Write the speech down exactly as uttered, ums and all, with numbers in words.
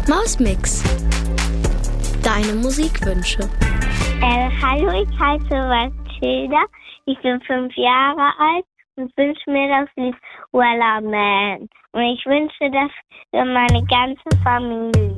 Mausmix. Deine Musikwünsche. Äh, hallo, ich heiße Mathilda. Ich bin fünf Jahre alt und wünsche mir das Lied Weller Man. Und ich wünsche das für meine ganze Familie.